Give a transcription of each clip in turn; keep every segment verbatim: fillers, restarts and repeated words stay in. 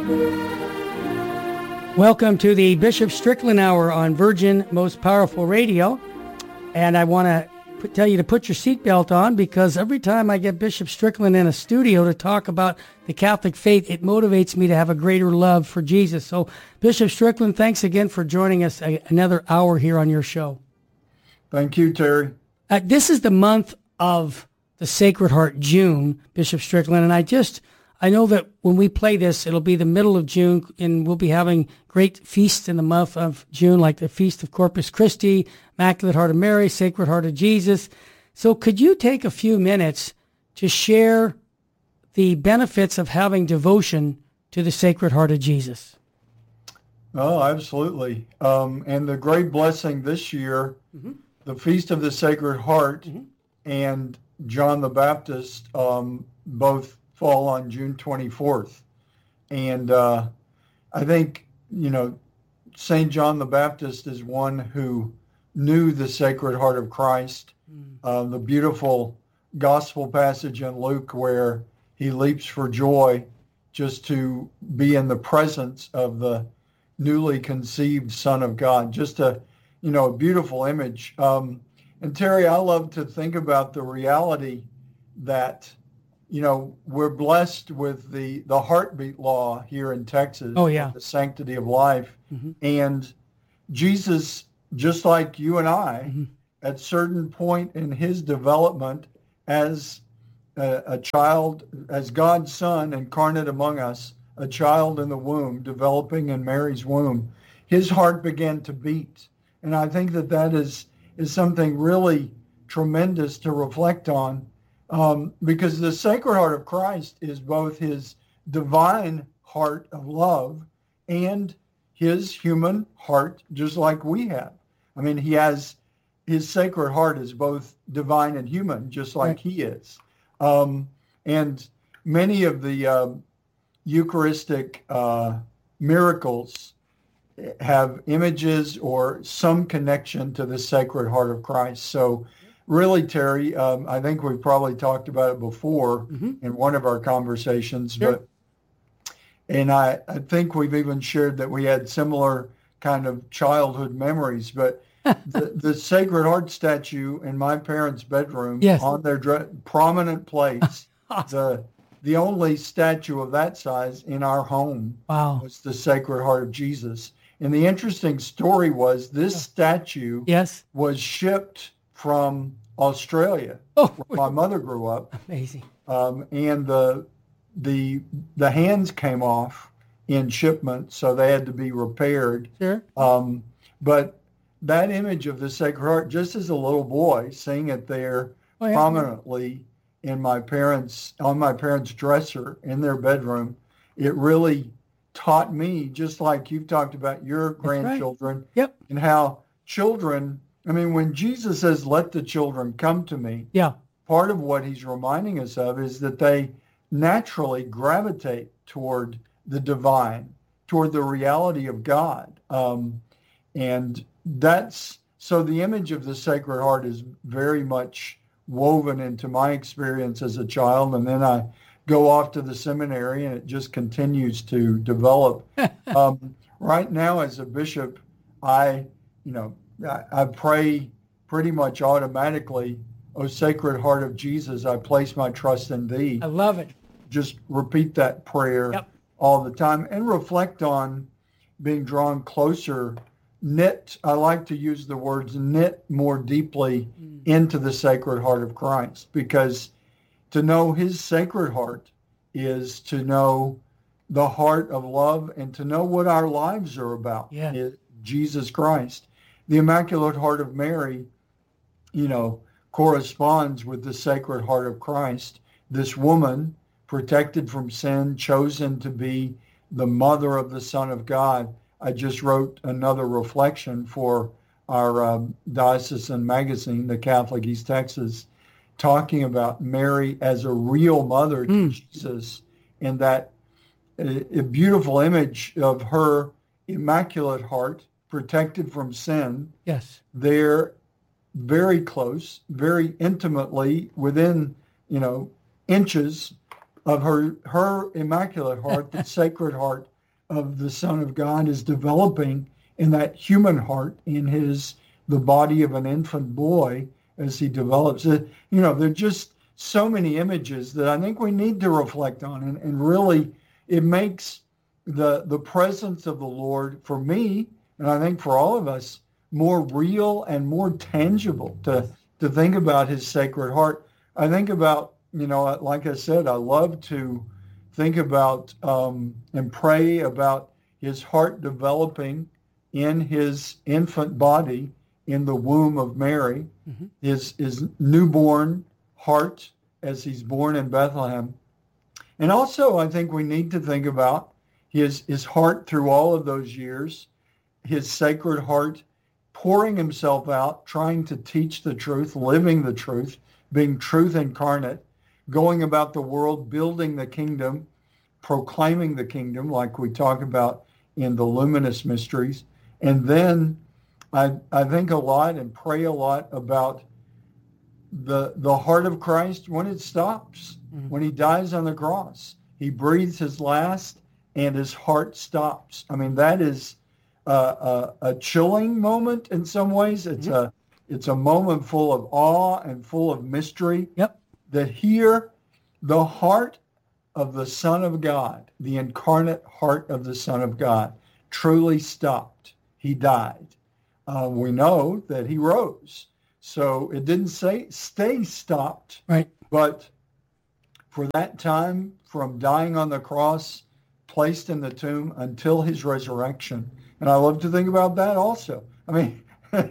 Welcome to the Bishop Strickland Hour on Virgin Most Powerful Radio. And I want to tell you to put your seatbelt on, because every time I get Bishop Strickland in a studio to talk about the Catholic faith, it motivates me to have a greater love for Jesus. So, Bishop Strickland, thanks again for joining us a, another hour here on your show. Thank you, Terry. Uh, this is the month of the Sacred Heart, June, Bishop Strickland, and I just... I know that when we play this, it'll be the middle of June, and we'll be having great feasts in the month of June, like the Feast of Corpus Christi, Immaculate Heart of Mary, Sacred Heart of Jesus. So could you take a few minutes to share the benefits of having devotion to the Sacred Heart of Jesus? Oh, absolutely. Um, and the great blessing this year, mm-hmm. the Feast of the Sacred Heart mm-hmm. and John the Baptist, um, both fall on June twenty-fourth. And uh, I think, you know, Saint John the Baptist is one who knew the Sacred Heart of Christ. Mm. Uh, the beautiful gospel passage in Luke where he leaps for joy just to be in the presence of the newly conceived Son of God. Just a, you know, a beautiful image. Um, and Terry, I love to think about the reality that, you know, we're blessed with the, the heartbeat law here in Texas. Oh, yeah. The sanctity of life. Mm-hmm. And Jesus, just like you and I, mm-hmm. at certain point in his development as a, a child, as God's Son incarnate among us, a child in the womb, developing in Mary's womb, his heart began to beat. And I think that that is, is something really tremendous to reflect on. Um, because the Sacred Heart of Christ is both his divine heart of love and his human heart, just like we have. I mean, he has, his Sacred Heart is both divine and human, just like right. he is. Um, and many of the uh, Eucharistic uh, miracles have images or some connection to the Sacred Heart of Christ. So really, Terry, um, I think we've probably talked about it before mm-hmm. in one of our conversations, sure. but and I, I think we've even shared that we had similar kind of childhood memories. But the, the Sacred Heart statue in my parents' bedroom yes. on their dre- prominent place, the the only statue of that size in our home wow. was the Sacred Heart of Jesus. And the interesting story was this statue yes. was shipped from Australia, oh, where my mother grew up. Amazing. Um, and the the the hands came off in shipment, so they had to be repaired. Sure. Um, but that image of the Sacred Heart, just as a little boy, seeing it there oh, yeah. prominently in my parents on my parents' dresser in their bedroom, it really taught me, just like you've talked about your That's grandchildren, right. yep. and how children. I mean, when Jesus says, let the children come to me, yeah. part of what he's reminding us of is that they naturally gravitate toward the divine, toward the reality of God. Um, and that's, so the image of the Sacred Heart is very much woven into my experience as a child. And then I go off to the seminary and it just continues to develop. um, right now as a bishop, I, you know, I pray pretty much automatically, O Sacred Heart of Jesus, I place my trust in thee. I love it. Just repeat that prayer yep. all the time and reflect on being drawn closer, knit, I like to use the words knit more deeply mm. into the Sacred Heart of Christ, because to know his Sacred Heart is to know the heart of love and to know what our lives are about, yeah. Jesus Christ. The Immaculate Heart of Mary, you know, corresponds with the Sacred Heart of Christ. This woman, protected from sin, chosen to be the mother of the Son of God. I just wrote another reflection for our um, diocesan magazine, the Catholic East Texas, talking about Mary as a real mother to mm. Jesus, and that a, a beautiful image of her Immaculate Heart, protected from sin. Yes. They're very close, very intimately within, you know, inches of her her Immaculate Heart, the Sacred Heart of the Son of God is developing in that human heart, in his the body of an infant boy as he develops it. You know, there are just so many images that I think we need to reflect on, and, and really it makes the the presence of the Lord for me, and I think for all of us, more real and more tangible to to think about his Sacred Heart. I think about, you know, like I said, I love to think about um, and pray about his heart developing in his infant body in the womb of Mary, mm-hmm. his, his newborn heart as he's born in Bethlehem. And also, I think we need to think about his, his heart through all of those years, his Sacred Heart pouring himself out, trying to teach the truth, living the truth, being truth incarnate, going about the world, building the kingdom, proclaiming the kingdom, like we talk about in the luminous mysteries. And then I, I think a lot and pray a lot about the the heart of Christ when it stops, mm-hmm. when he dies on the cross. He breathes his last and his heart stops. I mean, that is a, a, a chilling moment in some ways. It's mm-hmm. a it's a moment full of awe and full of mystery. Yep. That here, the heart of the Son of God, the incarnate heart of the Son of God, truly stopped. He died. Uh, we know that he rose. So it didn't say stay stopped. Right. But for that time, from dying on the cross, placed in the tomb until his resurrection. And I love to think about that also. I mean,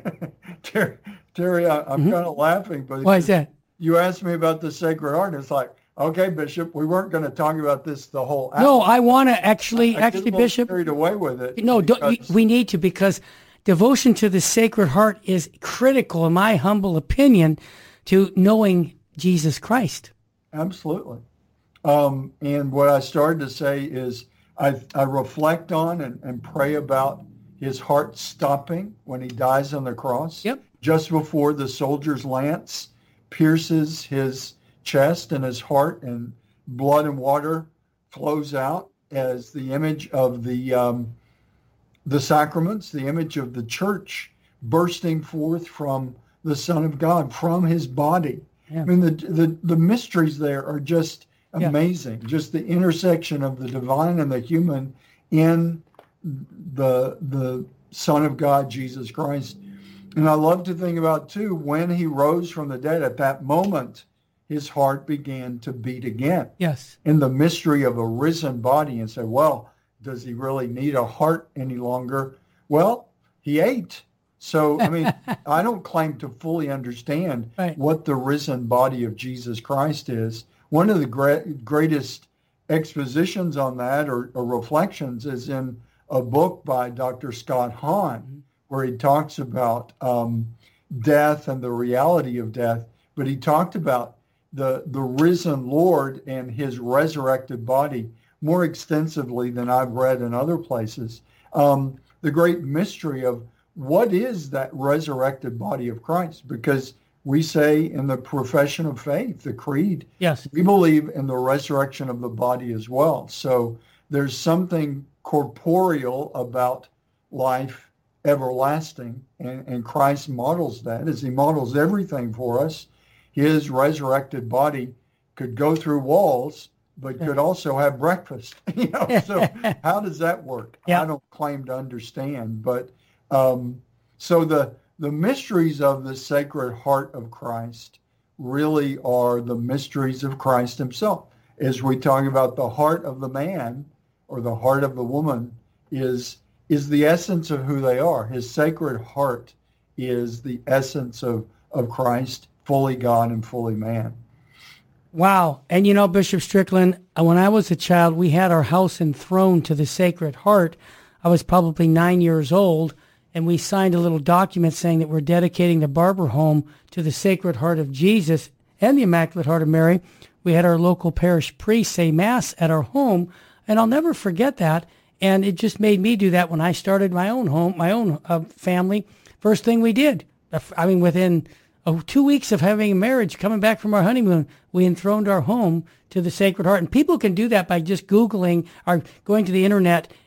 Terry, Terry I, I'm mm-hmm. kind of laughing. But why is that? You asked me about the Sacred Heart. And it's like, okay, Bishop, we weren't going to talk about this the whole hour. No, I want to actually, I actually, Bishop. Carried away with it. No, don't, we need to, because devotion to the Sacred Heart is critical, in my humble opinion, to knowing Jesus Christ. Absolutely. Um, and what I started to say is I, I reflect on and, and pray about his heart stopping when he dies on the cross. Yep. Just before the soldier's lance pierces his chest and his heart, and blood and water flows out as the image of the um, the sacraments, the image of the church bursting forth from the Son of God, from his body. Yeah. I mean, the, the, the mysteries there are just amazing. Yeah. Just the intersection of the divine and the human in the the Son of God, Jesus Christ. And I love to think about, too, when he rose from the dead, at that moment, his heart began to beat again. Yes. In the mystery of a risen body, and say, well, does he really need a heart any longer? Well, he ate. So, I mean, I don't claim to fully understand right. what the risen body of Jesus Christ is. One of the great, greatest expositions on that, or, or reflections, is in a book by Doctor Scott Hahn, mm-hmm. where he talks about um, death and the reality of death. But he talked about the the risen Lord and his resurrected body more extensively than I've read in other places. Um, the great mystery of what is that resurrected body of Christ? Because we say in the profession of faith, the creed, yes, we believe in the resurrection of the body as well. So there's something corporeal about life everlasting, and, and Christ models that as he models everything for us. His resurrected body could go through walls, but could also have breakfast. You know, so how does that work? Yeah. I don't claim to understand, but um, so the the mysteries of the Sacred Heart of Christ really are the mysteries of Christ himself. As we talk about the heart of the man or the heart of the woman is is the essence of who they are. His Sacred Heart is the essence of, of Christ, fully God and fully man. Wow. And you know, Bishop Strickland, when I was a child, we had our house enthroned to the Sacred Heart. I was probably nine years old, and we signed a little document saying that we're dedicating the Barber home to the Sacred Heart of Jesus and the Immaculate Heart of Mary. We had our local parish priest say Mass at our home, and I'll never forget that. And it just made me do that when I started my own home, my own uh, family. First thing we did, I mean, within uh, two weeks of having a marriage, coming back from our honeymoon, we enthroned our home to the Sacred Heart. And people can do that by just Googling or going to the internet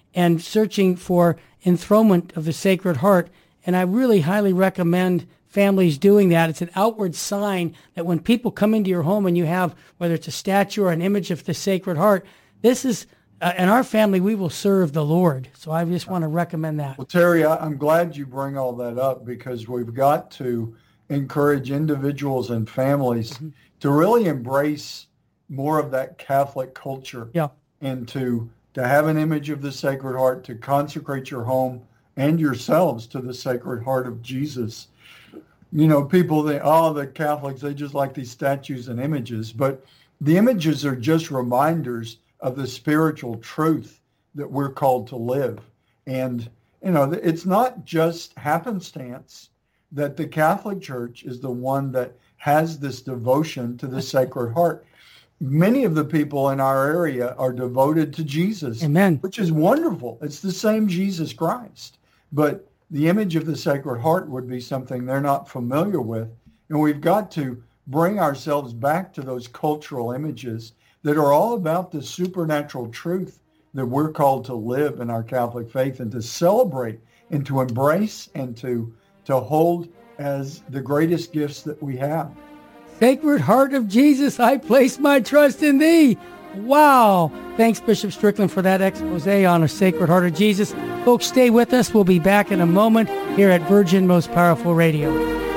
and searching for enthronement of the Sacred Heart. And I really highly recommend families doing that. It's an outward sign that when people come into your home and you have, whether it's a statue or an image of the Sacred Heart, this is, uh, in our family, we will serve the Lord. So I just want to recommend that. Well, Terry, I, I'm glad you bring all that up, because we've got to encourage individuals and families mm-hmm. to really embrace more of that Catholic culture. Yeah. And to, to have an image of the Sacred Heart, to consecrate your home and yourselves to the Sacred Heart of Jesus. You know, people think, oh, the Catholics, they just like these statues and images. But the images are just reminders of the spiritual truth that we're called to live. And, you know, it's not just happenstance that the Catholic Church is the one that has this devotion to the Sacred Heart. Many of the people in our area are devoted to Jesus. Amen. Which is wonderful. It's the same Jesus Christ. But the image of the Sacred Heart would be something they're not familiar with. And we've got to bring ourselves back to those cultural images that are all about the supernatural truth that we're called to live in our Catholic faith and to celebrate and to embrace and to, to hold as the greatest gifts that we have. Sacred Heart of Jesus, I place my trust in thee. Wow. Thanks, Bishop Strickland, for that expose on a Sacred Heart of Jesus. Folks, stay with us. We'll be back in a moment here at Virgin Most Powerful Radio.